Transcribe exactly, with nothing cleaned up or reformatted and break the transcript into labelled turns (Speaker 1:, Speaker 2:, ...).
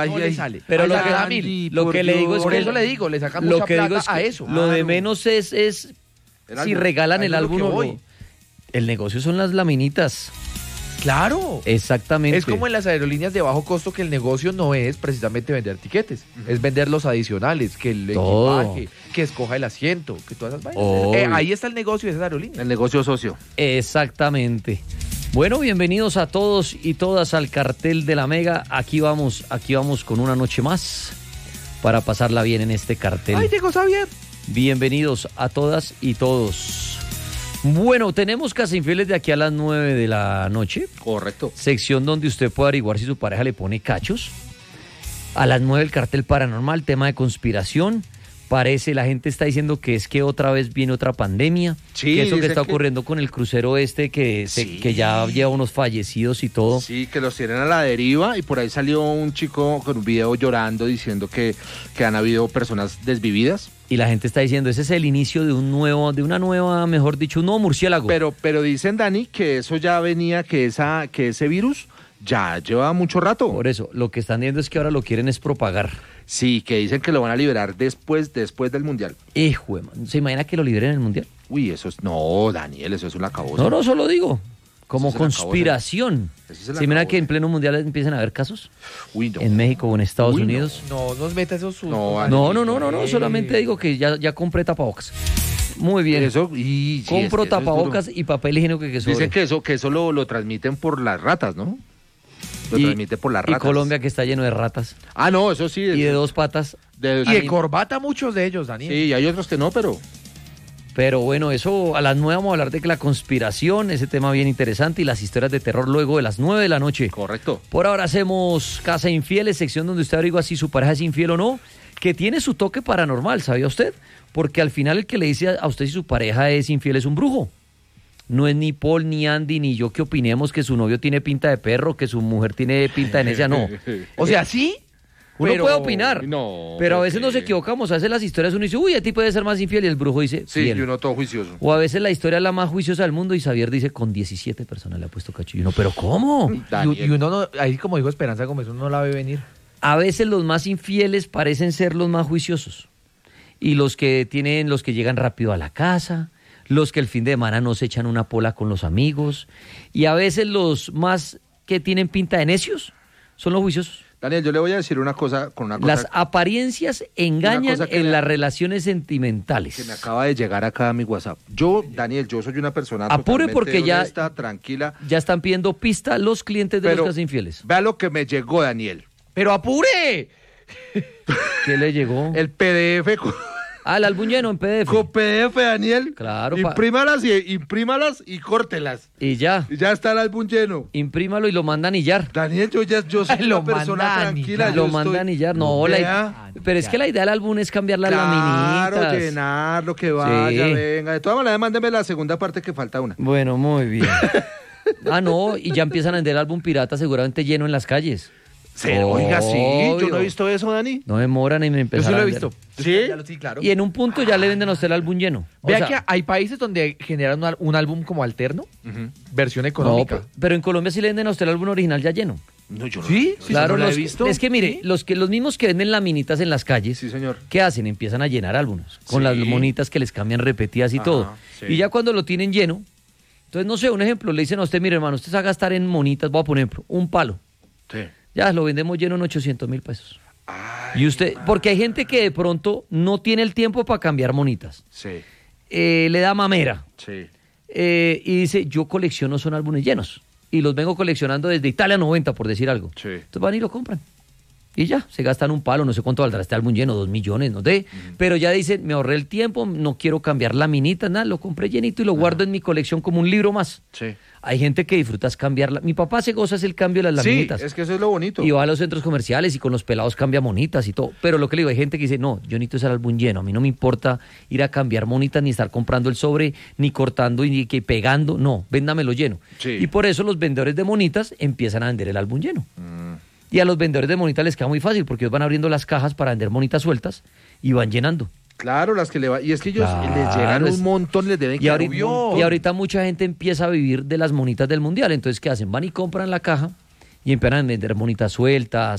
Speaker 1: ay,
Speaker 2: no
Speaker 1: ay,
Speaker 2: le sale.
Speaker 3: Pero
Speaker 2: Ahí
Speaker 3: lo
Speaker 2: la
Speaker 3: que,
Speaker 2: gana mil.
Speaker 3: lo que le digo es
Speaker 2: Por
Speaker 3: que
Speaker 2: eso le digo, le sacan
Speaker 3: lo
Speaker 2: mucha
Speaker 3: que digo
Speaker 2: plata
Speaker 3: es que
Speaker 2: a eso.
Speaker 3: lo de
Speaker 1: Claro.
Speaker 3: menos es, es
Speaker 1: El
Speaker 3: si
Speaker 1: álbum.
Speaker 3: regalan
Speaker 2: A
Speaker 3: el
Speaker 2: eso es lo
Speaker 3: álbum
Speaker 2: que
Speaker 3: o no.
Speaker 2: voy.
Speaker 3: El negocio son las laminitas.
Speaker 2: Claro.
Speaker 3: Exactamente.
Speaker 2: Es como en las aerolíneas de bajo costo que el negocio no es precisamente vender tiquetes, es vender los adicionales, que el
Speaker 3: Todo.
Speaker 2: equipaje, que escoja el asiento, que todas esas vainas.
Speaker 3: Obvio.
Speaker 2: Eh, ahí está el negocio de esas aerolíneas.
Speaker 1: El negocio socio.
Speaker 3: Exactamente. Bueno, bienvenidos a todos y todas al cartel de la Mega. Aquí vamos, aquí vamos con una noche más para pasarla bien en este cartel.
Speaker 2: Ay, llegó Xavier.
Speaker 3: Bienvenidos a todas y todos. Bueno, tenemos Casa Infieles de aquí a las nueve de la noche.
Speaker 1: Correcto.
Speaker 3: Sección donde usted puede averiguar si su pareja le pone cachos. A las nueve el cartel paranormal, tema de conspiración. Parece, la gente está diciendo que es que otra vez viene otra pandemia.
Speaker 1: Sí,
Speaker 3: que eso que
Speaker 1: dicen
Speaker 3: está
Speaker 1: que-
Speaker 3: ocurriendo con el crucero este que, se-
Speaker 1: Sí.
Speaker 3: que ya lleva unos fallecidos y todo.
Speaker 1: Sí, que los tienen a la deriva y por ahí salió un chico con un video llorando diciendo que, que han habido personas desvividas.
Speaker 3: Y la gente está diciendo, ese es el inicio de un nuevo, de una nueva, mejor dicho, un nuevo murciélago.
Speaker 1: Pero, pero dicen, Dani, que eso ya venía, que, esa, que ese virus ya lleva mucho rato.
Speaker 3: Por eso, lo que están viendo es que ahora lo quieren es propagar.
Speaker 1: Sí, que dicen que lo van a liberar después, después del Mundial.
Speaker 3: Hijo de man, ¿se imagina que lo liberen en el Mundial?
Speaker 1: Uy, eso es... No, Daniel, eso es una cabosa.
Speaker 3: No, no, solo digo. Como
Speaker 1: Eso se la acabó,
Speaker 3: conspiración.
Speaker 1: Eso se la
Speaker 3: ¿Se imagina
Speaker 1: acabó,
Speaker 3: que en
Speaker 1: sí.
Speaker 3: pleno mundial empiecen a haber casos?
Speaker 1: Uy, no.
Speaker 3: En México o en Estados
Speaker 1: Uy, no.
Speaker 3: Unidos.
Speaker 2: No, nos meta esos sustos.
Speaker 1: No,
Speaker 2: Dani.
Speaker 3: No, no, no, no, no,
Speaker 2: Eh.
Speaker 3: solamente digo que ya, ya compré tapabocas. Muy bien.
Speaker 1: Eso, y, sí,
Speaker 3: Compro
Speaker 1: es que eso es
Speaker 3: tapabocas
Speaker 1: duro.
Speaker 3: y papel higiénico que, que sobre.
Speaker 1: Dicen que eso, que eso lo, lo transmiten por las ratas, ¿no? Lo
Speaker 3: y,
Speaker 1: transmiten por las
Speaker 3: y
Speaker 1: ratas.
Speaker 3: Colombia que está lleno de ratas
Speaker 1: Ah, no, eso sí.
Speaker 3: y de
Speaker 1: eso-
Speaker 3: dos patas.
Speaker 1: de-
Speaker 2: Y de
Speaker 1: sí,
Speaker 2: corbata muchos de ellos, Daniel.
Speaker 1: sí, hay otros que no, pero...
Speaker 3: Pero bueno, eso a las nueve vamos a hablar de que la conspiración, ese tema bien interesante y las historias de terror luego de las nueve de la noche.
Speaker 1: Correcto.
Speaker 3: Por ahora hacemos Casa Infieles, sección donde usted averigua si su pareja es infiel o no, que tiene su toque paranormal, ¿sabía usted? Porque al final el que le dice a usted si su pareja es infiel es un brujo. No es ni Paul, ni Andy, ni yo que opinemos que su novio tiene pinta de perro, que su mujer tiene pinta de necia, no.
Speaker 2: O sea, sí.
Speaker 3: Uno
Speaker 2: pero-
Speaker 3: puede opinar,
Speaker 1: no,
Speaker 3: pero a
Speaker 1: ¿por
Speaker 3: veces
Speaker 1: qué?
Speaker 3: nos equivocamos. A veces las historias uno dice, uy, a ti puede ser más infiel, y el brujo dice,
Speaker 1: Sí,
Speaker 3: fiel.
Speaker 1: y uno todo juicioso.
Speaker 3: O a veces la historia es la más juiciosa del mundo y Xavier dice, con diecisiete personas le ha puesto cacho. Y uno, ¿pero cómo?
Speaker 2: Y,
Speaker 1: Daniel.
Speaker 2: y uno no, ahí como dijo Esperanza Gómez, uno no la ve venir.
Speaker 3: A veces los más infieles parecen ser los más juiciosos. Y los que tienen, los que llegan rápido a la casa, los que el fin de semana no se echan una pola con los amigos. Y a veces los más que tienen pinta de necios son los juiciosos.
Speaker 1: Daniel, yo le voy a decir una cosa con una cosa
Speaker 3: Las apariencias engañan
Speaker 1: cosa que
Speaker 3: en
Speaker 1: me-
Speaker 3: las relaciones sentimentales.
Speaker 1: que me acaba de llegar acá a mi WhatsApp. Yo, Daniel, yo soy una persona
Speaker 3: Apure
Speaker 1: totalmente
Speaker 3: porque ya-
Speaker 1: honesta, tranquila.
Speaker 3: Ya están pidiendo pista los clientes de
Speaker 1: Pero
Speaker 3: los casos infieles.
Speaker 1: vea lo que me llegó, Daniel.
Speaker 2: ¡Pero apure!
Speaker 3: ¿Qué le llegó?
Speaker 1: El P D F con,
Speaker 3: Ah, el álbum lleno en P D F.
Speaker 1: con P D F, Daniel.
Speaker 3: Claro, pa-
Speaker 1: Imprímalas y, imprímalas y córtelas.
Speaker 3: Y ya,
Speaker 1: Y ya está el álbum lleno.
Speaker 3: imprímalo y lo mandan y ya.
Speaker 1: Daniel, yo ya yo soy
Speaker 2: Lo
Speaker 1: una persona
Speaker 2: mandan y
Speaker 1: tranquila.
Speaker 2: ya.
Speaker 1: yo
Speaker 3: Lo
Speaker 1: estoy-
Speaker 3: mandan y ya. No, la,
Speaker 1: Vea.
Speaker 3: pero es que la idea del álbum es cambiar las
Speaker 1: Claro,
Speaker 3: laminitas.
Speaker 1: llenar lo que vaya,
Speaker 3: Sí.
Speaker 1: venga. De todas maneras, mándeme la segunda parte que falta una.
Speaker 3: Bueno, muy bien. Ah, no, y ya empiezan a vender álbum pirata seguramente lleno en las calles.
Speaker 1: Sí, oiga, sí. Yo
Speaker 3: Obvio.
Speaker 1: no he visto eso, Dani.
Speaker 3: No demoran en
Speaker 2: Yo
Speaker 3: empezar
Speaker 2: sí lo
Speaker 3: a
Speaker 2: he
Speaker 3: vender.
Speaker 2: visto.
Speaker 1: ¿Sí?
Speaker 2: Ya lo- sí, claro.
Speaker 3: Y en un punto ya le venden a usted el álbum lleno. O
Speaker 2: Vea
Speaker 3: sea,
Speaker 2: que hay países donde generan un, al- un álbum como alterno,
Speaker 1: Ujú.
Speaker 2: versión
Speaker 3: no,
Speaker 2: económica.
Speaker 3: pero, pero en Colombia sí le venden a usted el álbum original ya lleno.
Speaker 1: No, yo no.
Speaker 2: ¿Sí?
Speaker 1: no,
Speaker 3: Claro,
Speaker 1: no la he
Speaker 3: los-
Speaker 1: visto.
Speaker 3: es que mire,
Speaker 2: ¿Sí?
Speaker 3: los que los mismos que venden laminitas en las calles,
Speaker 1: Sí, señor.
Speaker 3: ¿qué hacen? Empiezan a llenar álbumes con
Speaker 1: Sí.
Speaker 3: las monitas que les cambian repetidas y
Speaker 1: Ajá,
Speaker 3: todo.
Speaker 1: sí.
Speaker 3: Y ya cuando lo tienen lleno, entonces no sé, un ejemplo, le dicen a usted, mire hermano, usted se va a gastar en monitas, voy a poner ejemplo, un palo.
Speaker 1: Sí.
Speaker 3: Ya lo vendemos lleno en ochocientos mil pesos.
Speaker 1: Ay,
Speaker 3: Y usted, porque hay gente que de pronto no tiene el tiempo para cambiar monitas.
Speaker 1: Sí,
Speaker 3: Eh, le da mamera.
Speaker 1: sí.
Speaker 3: eh, y dice, yo colecciono son álbumes llenos. Y los vengo coleccionando desde Italia noventa, por decir algo.
Speaker 1: Sí.
Speaker 3: Entonces van y lo compran. Y ya, se gastan un palo, no sé cuánto valdrá este álbum lleno, dos millones, no sé. Pero ya dicen, me ahorré el tiempo, no quiero cambiar laminitas, nada, lo compré llenito y lo guardo en mi colección como un libro más.
Speaker 1: Sí.
Speaker 3: Hay gente que disfruta es cambiarla. Mi papá se goza es el cambio de las
Speaker 1: Sí,
Speaker 3: laminitas.
Speaker 1: es que eso es lo bonito.
Speaker 3: Y va a los centros comerciales y con los pelados cambia monitas y todo. Pero lo que le digo, hay gente que dice, no, yo necesito ese álbum lleno. A mí no me importa ir a cambiar monitas, ni estar comprando el sobre, ni cortando, ni que pegando. No, véndamelo lleno.
Speaker 1: Sí.
Speaker 3: Y por eso los vendedores de monitas empiezan a vender el álbum lleno. Y a los vendedores de monitas les queda muy fácil porque ellos van abriendo las cajas para vender monitas sueltas y van llenando.
Speaker 1: Claro, las que le va. Y es que ellos
Speaker 3: Claro,
Speaker 1: les llegan
Speaker 3: es-
Speaker 1: un montón, les deben
Speaker 3: Y
Speaker 1: quedar
Speaker 3: ahorita,
Speaker 1: un montón.
Speaker 3: y ahorita mucha gente empieza a vivir de las monitas del mundial. Entonces, ¿qué hacen? Van y compran la caja y empiezan a vender monitas sueltas,